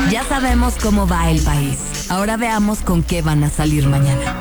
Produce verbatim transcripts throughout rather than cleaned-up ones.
Ya sabemos cómo va el país. Ahora veamos con qué van a salir mañana.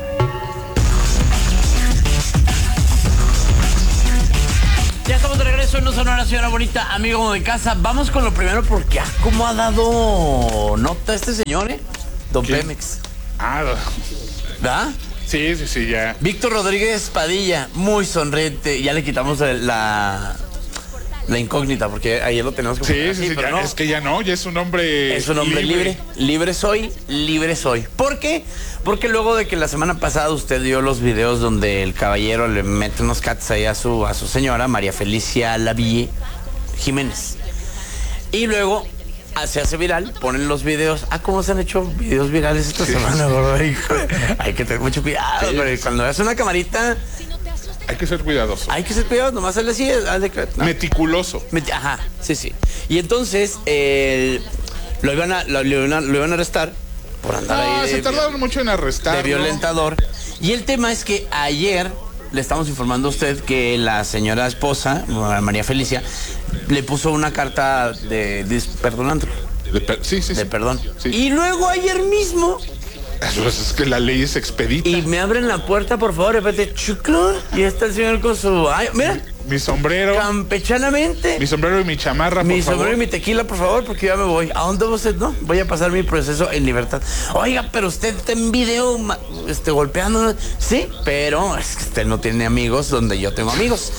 Ya estamos de regreso en No Sonora, señora bonita, amigo de casa. Vamos con lo primero porque, ah, ¿cómo ha dado nota este señor, eh? Don ¿Quién? Pemex. Ah, ¿Verdad? sí, sí, sí, ya. Víctor Rodríguez Padilla, muy sonriente. Ya le quitamos la, la incógnita porque ayer lo tenemos que Sí, poner sí, así, sí, pero ya, no. es que ya no, ya es un hombre Es un hombre libre. libre. Libre soy, libre soy. ¿Por qué? Porque luego de que la semana pasada usted vio los videos donde el caballero le mete unos cats ahí a su, a su señora, María Felicia Laville Jiménez. Y luego se hace viral, ponen los videos. Ah, ¿cómo se han hecho videos virales esta sí. semana, gordo? Hay que tener mucho cuidado, sí. Pero cuando veas una camarita... Hay que ser cuidadoso. Hay que ser cuidadoso, nomás él así. No. Meticuloso. Meti Ajá, sí, sí. Y entonces, eh, lo, iban a, lo, lo, iban a, lo iban a arrestar por andar no, ahí. se de, tardaron mucho en arrestar. De violentador. Y el tema es que ayer le estamos informando a usted que la señora esposa, María Felicia, le puso una carta de, de perdonándolo. De per sí, sí, de sí. perdón. Sí. Y luego ayer mismo... Pues es que la ley es expedita. Y me abren la puerta, por favor, de repente, chuclón, y está el señor con su... Ay, mira. Mi sombrero. Campechanamente. Mi sombrero y mi chamarra, por Mi favor. sombrero y mi tequila, por favor, porque ya me voy. ¿A dónde va usted? No, voy a pasar mi proceso en libertad. Oiga, pero usted está en video este, golpeando. Sí, pero es que usted no tiene amigos donde yo tengo amigos.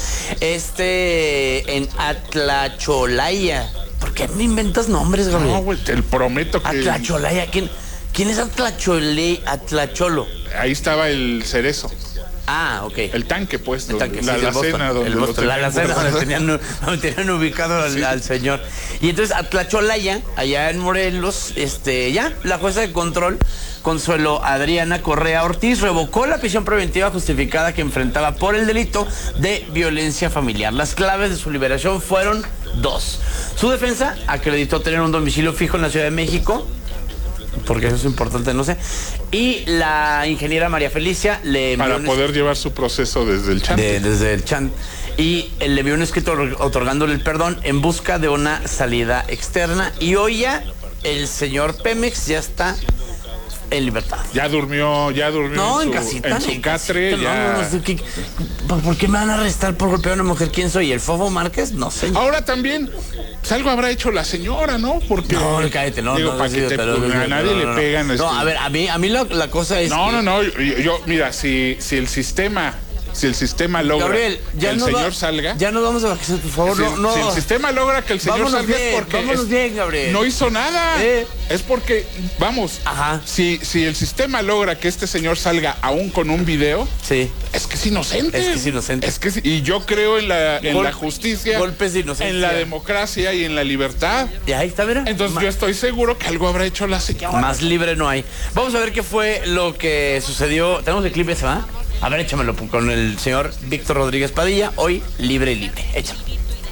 Este, en Atlacholaya. ¿Por qué me inventas nombres, Gabriel? No, güey, te prometo que... Atlacholaya, ¿quién, quién es Atlachole, Atlacholo? Ahí estaba el cerezo. Ah, ok. El tanque, pues. El tanque, la sí, alacena donde el lo Boston, la alacena donde tenían, donde tenían ubicado al, sí. al señor. Y entonces Atlacholaya, allá en Morelos, este, ya, la jueza de control, Consuelo Adriana Correa Ortiz, revocó la prisión preventiva justificada que enfrentaba por el delito de violencia familiar. Las claves de su liberación fueron dos. Su defensa acreditó tener un domicilio fijo en la Ciudad de México, porque eso es importante, no sé. Y la ingeniera María Felicia le envió... Para poder llevar su proceso desde el chante. De, desde el chante. Y le envió un escrito otorgándole el perdón en busca de una salida externa. Y hoy ya el señor Pemex ya está en libertad. Ya durmió, ya durmió no, en, en, su, casita, en su en catre. Casita, ya... no, no, no, ¿qué, ¿por qué me van a arrestar por golpear a una mujer? ¿Quién soy? ¿El Fofo Márquez? No sé. Ahora también, pues algo habrá hecho la señora, ¿no? Porque... No, cállate, no. Digo, no, para no, que te, pero, a nadie no, le no, pegan. No, este... a ver, a mí, a mí la, la cosa es... No, que... no, no, yo, yo, mira, si, si el sistema... Si el sistema logra Gabriel, que el señor va, salga... Ya nos vamos a vacaciones, por favor, si, no, no. Si el sistema logra que el señor vámonos salga bien, es porque... Vámonos es, bien, Gabriel. No hizo nada. Eh. Es porque, vamos, Ajá. Si, si el sistema logra que este señor salga aún con un video... Sí. Es que es inocente. Es que es inocente. Es que, y yo creo en la, en Gol, la justicia... Golpes de inocencia. En la democracia y en la libertad. Y ahí está, mira. Entonces Ma yo estoy seguro que algo habrá hecho la señora. Más libre no hay. Vamos a ver qué fue lo que sucedió. Tenemos el clip ese, ¿va? A ver, échamelo con el señor Víctor Rodríguez Padilla, hoy libre y libre. Échalo.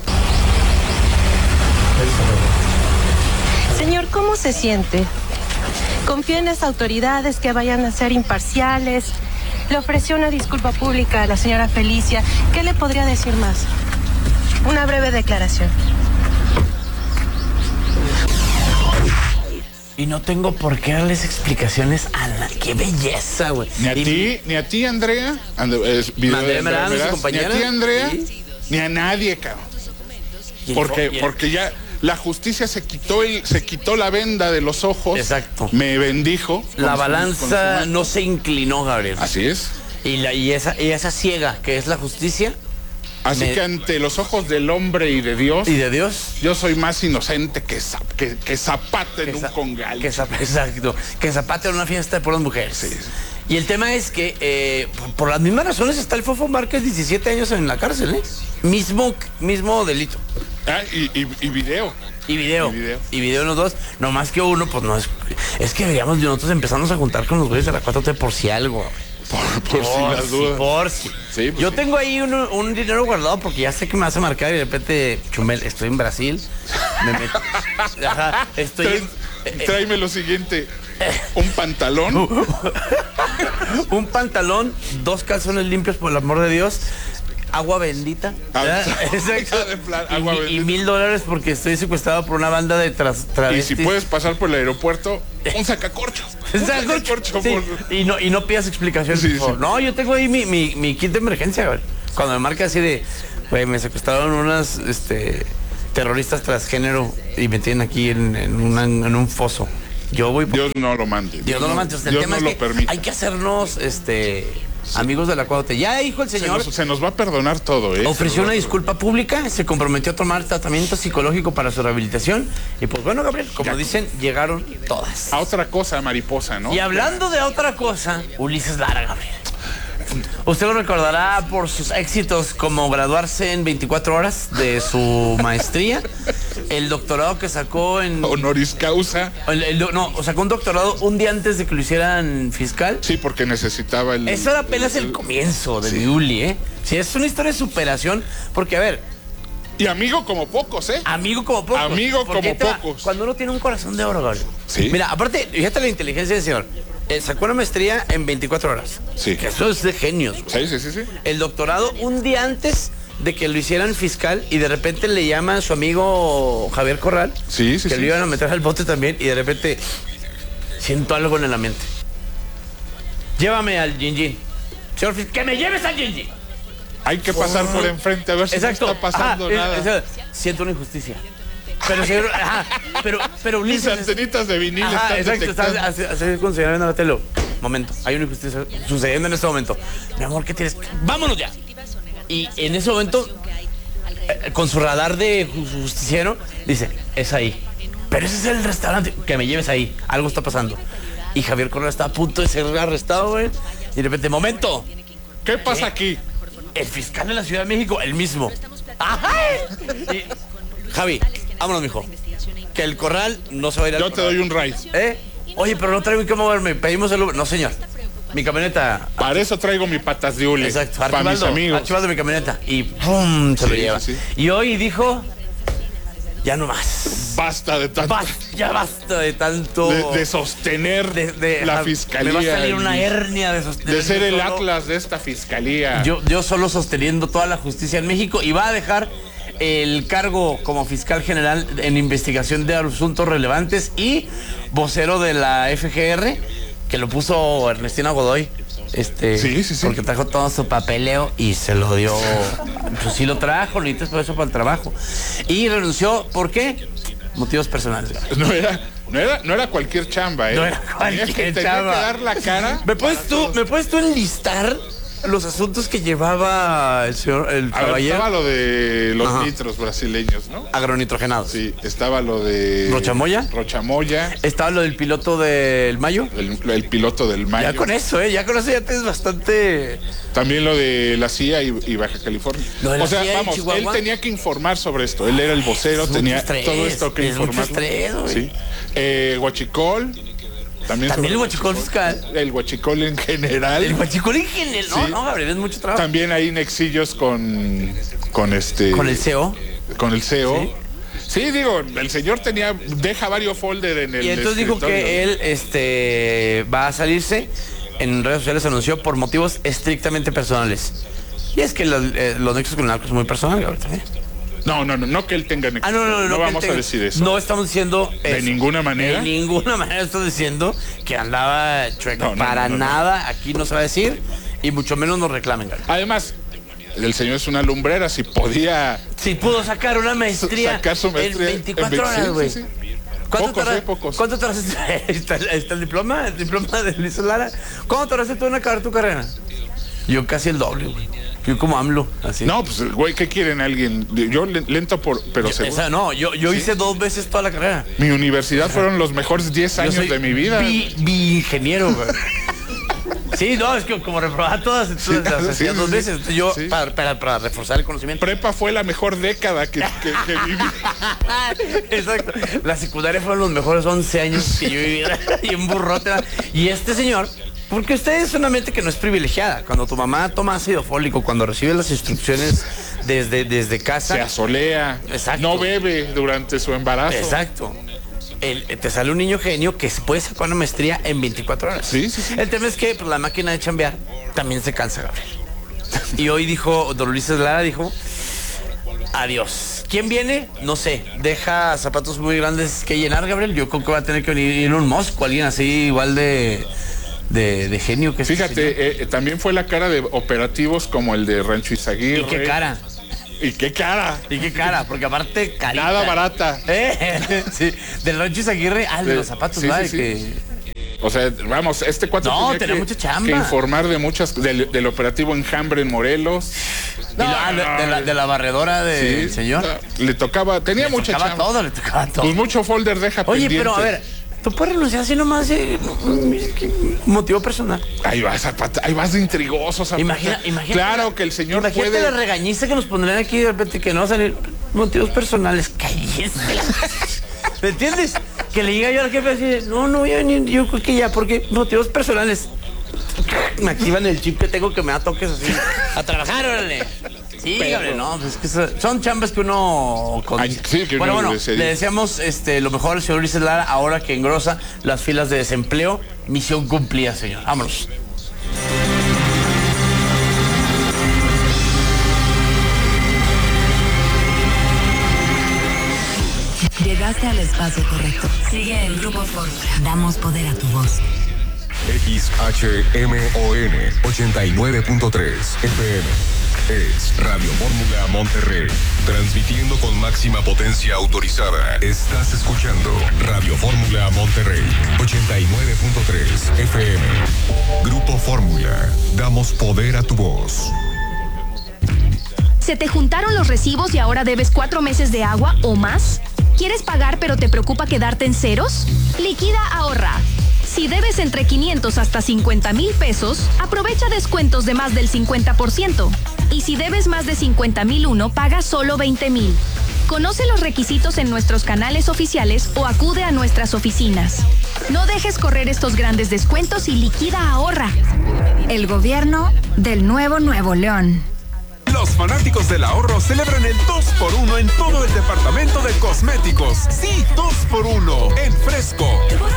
Señor, ¿cómo se siente? ¿Confía en las autoridades que vayan a ser imparciales? Le ofreció una disculpa pública a la señora Felicia. ¿Qué le podría decir más? Una breve declaración. Y no tengo por qué darles explicaciones a la... ¡Qué belleza, güey! Ni a y... ti, ni a ti, Andrea. And, es video Andrea de Meraz, Meraz, su compañera. Ni a ti, Andrea. ¿Sí? Ni a nadie, cabrón. Porque, el... porque ya la justicia se quitó el, se quitó la venda de los ojos. Exacto. Me bendijo. La su, balanza no se inclinó, Gabriel. Así es. Y, la, y, esa, y esa ciega que es la justicia... Así me... que ante los ojos del hombre y de Dios... ¿Y de Dios? Yo soy más inocente que, que, que Zapata en que un za congal. Que exacto. Que Zapata en una fiesta de puras mujeres. Sí, sí. Y el tema es que eh, por, por las mismas razones está el Fofo Márquez diecisiete años en la cárcel, ¿eh? Mismo, mismo delito. Ah, y, y, y video. Y video. Y video. Y video los dos. No más que uno, pues no es... Es que deberíamos nosotros empezarnos a juntar con los güeyes de la cuatro T por si algo. Por, por, por si las dudas. Por si. Sí, pues yo sí. tengo ahí un, un dinero guardado porque ya sé que me vas a marcar y de repente, Chumel, estoy en Brasil. Me meto. Ajá, estoy. Trae, en, tráeme eh, lo siguiente: un pantalón. Un pantalón, dos calzones limpios, por el amor de Dios. agua bendita. Ah, exacto. de plan, agua y, bendita. y mil dólares porque estoy secuestrado por una banda de tras, Y travestis. si puedes pasar por el aeropuerto, un sacacorcho. Un sacacorcho. Sí, por- y, no, y no pidas explicaciones. Sí, por favor. sí. No, yo tengo ahí mi, mi, mi kit de emergencia, güey. Cuando me marca así de, güey, me secuestraron unas este, terroristas transgénero y me tienen aquí en, en, una- en un foso. Yo voy por... Dios no lo mande. Dios no lo mande. O sea, el Dios tema no es lo que permita. hay que hacernos este, amigos de la cuatro T. Ya dijo el Se señor... nos, se nos va a perdonar todo, ¿eh? Ofreció una Se nos va a disculpa pública, se comprometió a tomar tratamiento psicológico para su rehabilitación y pues bueno, Gabriel, como Ya. dicen, llegaron todas. A otra cosa, mariposa, ¿no? Y hablando de otra cosa, Ulises Lara, Gabriel. Usted lo recordará por sus éxitos como graduarse en veinticuatro horas de su maestría, el doctorado que sacó en... Honoris causa. el- el do- no, sacó un doctorado un día antes de que lo hicieran fiscal. Sí, porque necesitaba el... Eso era apenas el comienzo de mi Uli, ¿eh? Sí, es una historia de superación, porque a ver, Y amigo como pocos, ¿eh? amigo como pocos. Amigo Porque como ahí te va, pocos. Cuando uno tiene un corazón de oro, Gabriel. Sí. Mira, aparte, fíjate la inteligencia del señor. Eh, sacó una maestría en veinticuatro horas. Sí. Que eso es de genios. Sí, sí, sí, sí. El doctorado un día antes de que lo hicieran fiscal y de repente le llama a su amigo Javier Corral. Sí, sí, que sí. lo iban a meter al bote también y de repente siento algo en el ambiente. Llévame al Yin Señor fiscal, que me lleves al Yin Hay que pasar por enfrente a ver si Exacto. no está pasando Ajá, nada. es- es- siento una injusticia. Pero señor, ajá, pero, pero Mis Ulises. antenitas de vinil Ajá, están exacto, detectando. estás así, así con señora viendo la tele. Momento, hay una injusticia sucediendo en este momento. Mi amor, ¿qué tienes? ¡Vámonos ya! Y en ese momento, eh, con su radar de ju- justiciero, dice, es ahí. Pero ese es el restaurante. Que me lleves ahí. Algo está pasando. Y Javier Correa está a punto de ser arrestado, güey. Y de repente, momento. ¿Qué pasa aquí? El fiscal de la Ciudad de México, el mismo. ¡Ajá! Y, Javi, vámonos, mijo. Que el corral no se va a ir al Yo te corral. doy un ride. ¿Eh? Oye, pero no traigo que moverme. Pedimos el Uber. No, señor. Mi camioneta. Para eso traigo mi patas de hule. Exacto. Para mis Archibaldo. amigos. Archibaldo mi camioneta. Y ¡pum! Se lo Sí, lleva. sí, sí. Y hoy dijo, ya no más. Basta de tanto. Basta, ya basta de tanto. De, de sostener de- de- la ajá, fiscalía. Me va a salir una y- hernia de sostener. De ser el solo- Atlas de esta fiscalía. Yo, yo solo sosteniendo toda la justicia en México y va a dejar el cargo como fiscal general en investigación de asuntos relevantes y vocero de la F G R, que lo puso Ernestina Godoy. Este, Sí, sí, sí. Porque trajo todo su papeleo y se lo dio. Pues sí lo trajo, necesitas por eso para el trabajo. Y renunció, ¿por qué? Motivos personales. No era, no era, no era cualquier chamba, ¿eh? No era Tenía cualquier que, tenía chamba. que dar la cara. ¿Me puedes para tú, todos. ¿me puedes tú enlistar los asuntos que llevaba el señor, el A ver, caballero? estaba lo de los Ajá. nitros brasileños, ¿no? Agronitrogenados. Sí, estaba lo de... ¿Rochamoya? Rochamoya, Estaba lo del piloto del Mayo. el, el piloto del Mayo. Ya con eso, ¿eh? Ya con eso ya tienes bastante... También lo de la C I A y, y Baja California. Lo de la o sea, C I A y vamos, Chihuahua. él tenía que informar sobre esto. Él era el vocero, Es mucho tenía estrés, todo esto que es mucho informar. estrés, güey. Sí. Eh, Huachicol. También, También sobre el huachicol fiscal. El Huachicol en general. El guachicol en general. No, Sí. no, Gabriel, es mucho trabajo. También hay nexillos con, con este... Con el C E O. Con el C E O. Sí. Sí, digo, el señor tenía, deja varios folders en el Y entonces dijo escritorio. que él este, va a salirse. En redes sociales anunció por motivos estrictamente personales. Y es que los, eh, los nexos con el narco es muy personal, Gabriel, también. No, no, no, no que él tenga Ah, no, no, no. no que vamos tenga- a decir eso. No estamos diciendo De eso. ninguna manera. De ninguna manera estoy diciendo que andaba chueco. No, no, Para no, no, no. nada, aquí no se va a decir. Y mucho menos nos reclamen, Gabriel. Además, el señor es una lumbrera, si podía Si pudo sacar una maestría, sacar su maestría en veinticuatro en ve- horas, sí, güey. sí, sí. ¿Cuánto Pocos, tarda- eh, pocos. ¿Cuánto tardaste? ¿Está, está el diploma? ¿El diploma de Luis Lara? ¿Cuánto tardaste tú en acabar tu carrera? Yo casi el doble, güey. Yo como AMLO, así. No, pues, güey, ¿qué quieren alguien? Yo le- lento por, pero Yo- seguro. esa, no, yo, yo hice dos veces toda la carrera. Mi universidad fueron los mejores diez Yo años soy de mi vida. bi- bi-ingeniero, güey. Sí, no, es que como reprobaba todas, entonces las sí, hacía sí, dos sí. veces. Entonces yo, Sí. para, para, para reforzar el conocimiento. Prepa fue la mejor década que, que, que viví. Exacto. La secundaria fueron los mejores once años que yo viví. Y un burrote. ¿verdad? Y este señor, porque usted es una mente que no es privilegiada. Cuando tu mamá toma ácido fólico, cuando recibe las instrucciones desde, desde casa. Se asolea. Exacto. No bebe durante su embarazo. Exacto. El- te sale un niño genio que se puede sacar una maestría en veinticuatro horas. Sí, sí, sí. El tema es que pues, la máquina de chambear también se cansa, Gabriel. Y hoy dijo, don Ulises Lara dijo, adiós. ¿Quién viene? No sé. Deja zapatos muy grandes que llenar, Gabriel. Yo creo que va a tener que venir Elon Musk o alguien así igual de... De, de genio que es. Fíjate, eh, también fue la cara de operativos como el de Rancho Izaguirre. ¿Y qué cara? ¿Y qué cara? ¿Y qué cara? Porque aparte, carita. Nada barata. ¿Eh? Sí, del Rancho Izaguirre, ah, de los zapatos, sí, ¿vale? sí, sí. Que... O sea, vamos, este cuate no, tenía tenía que, mucha chamba. que informar de muchas, del, del operativo Enjambre en Morelos. No, y la, no, de, la, de la barredora del sí, señor. Le tocaba, tenía le mucha tocaba chamba. todo, le tocaba todo. Pues mucho folder deja Oye, pendiente. pero a ver, tú puedes renunciar así nomás de motivo personal. Ahí vas, Zapata, ahí vas de intrigoso, Zapata. Imagina, imagina. Claro que el señor imagínate puede... la regañiza que nos pondrían aquí de repente que no va a salir motivos personales. Cállese. ¿Me entiendes? Que le diga yo al jefe así, no, no voy a venir, yo creo que ya, porque motivos personales. Me activan el chip que tengo que me da toques así. A trabajar, órale. Sí, Gabriel, no, pues es que son chambas que uno... Con... Ay, sí, que bueno, uno bueno, desea. Le deseamos este, lo mejor al señor Ulises Lara, ahora que engrosa las filas de desempleo. Misión cumplida, señor. Vámonos. Llegaste al espacio correcto. Sigue el Grupo Fórmula. Damos poder a tu voz. X H M O N ochenta y nueve punto tres F M. Es Radio Fórmula Monterrey. Transmitiendo con máxima potencia autorizada. Estás escuchando Radio Fórmula Monterrey ochenta y nueve punto tres F M. Grupo Fórmula. Damos poder a tu voz. ¿Se te juntaron los recibos y ahora debes cuatro meses de agua o más? ¿Quieres pagar pero te preocupa quedarte en ceros? Liquida Ahorra. Si debes entre quinientos hasta cincuenta mil pesos, aprovecha descuentos de más del cincuenta por ciento. Y si debes más de cincuenta mil uno, paga solo veinte mil. Conoce los requisitos en nuestros canales oficiales o acude a nuestras oficinas. No dejes correr estos grandes descuentos y liquida Ahorra. El gobierno del nuevo Nuevo León. Los fanáticos del ahorro celebran el dos por uno en todo el departamento de cosméticos. Sí, dos por uno en Fresco.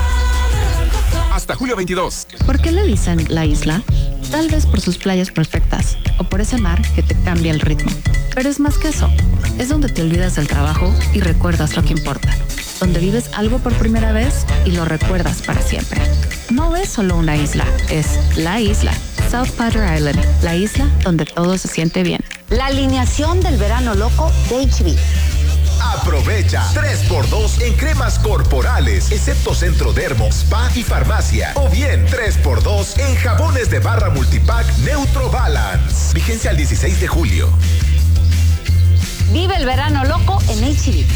Hasta julio veintidós. ¿Por qué le dicen la isla? Tal vez por sus playas perfectas o por ese mar que te cambia el ritmo. Pero es más que eso. Es donde te olvidas del trabajo y recuerdas lo que importa. Donde vives algo por primera vez y lo recuerdas para siempre. No es solo una isla, es la isla. South Padre Island, la isla donde todo se siente bien. La alineación del verano loco de H B. Aprovecha tres por dos en cremas corporales, excepto Centro Dermo, Spa y Farmacia. O bien tres por dos en jabones de barra multipack Neutro Balance. Vigencia al dieciséis de julio. Vive el verano loco en H B.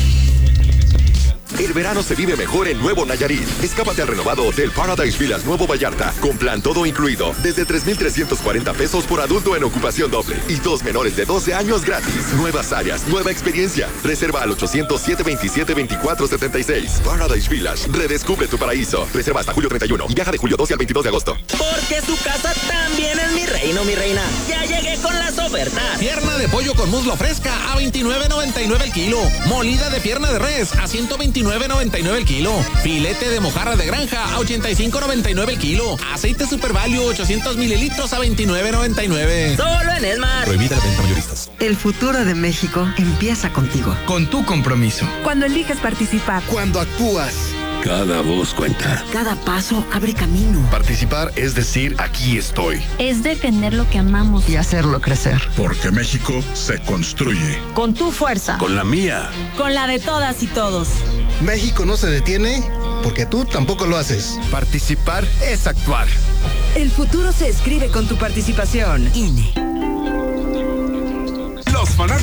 El verano se vive mejor en Nuevo Nayarit. Escápate al renovado Hotel Paradise Villas Nuevo Vallarta, con plan todo incluido, desde tres mil trescientos cuarenta pesos por adulto en ocupación doble y dos menores de doce años gratis. Nuevas áreas, nueva experiencia. Reserva al ochocientos, siete veintisiete, veinticuatro setenta y seis. Paradise Village, redescubre tu paraíso. Reserva hasta julio treinta y uno y viaja de julio doce al veintidós de agosto. Porque su casa también es mi reino, mi reina. Ya llegué con las ofertas. Pierna de pollo con muslo fresca a veintinueve noventa y nueve el kilo. Molida de pierna de res a ciento veintinueve noventa y nueve el kilo. Filete de mojarra de granja a ochenta y cinco noventa y nueve el kilo. Aceite Super Value ochocientos mililitros a veintinueve noventa y nueve. Solo en Esmar. Prohibida la venta mayoristas. El futuro de México empieza contigo. Con tu compromiso. Cuando eliges participar. Cuando actúas. Cada voz cuenta. Cada paso abre camino. Participar es decir, aquí estoy. Es defender lo que amamos y hacerlo crecer. Porque México se construye. Con tu fuerza. Con la mía. Con la de todas y todos. México no se detiene porque tú tampoco lo haces. Participar es actuar. El futuro se escribe con tu participación. I N E. Los fanáticos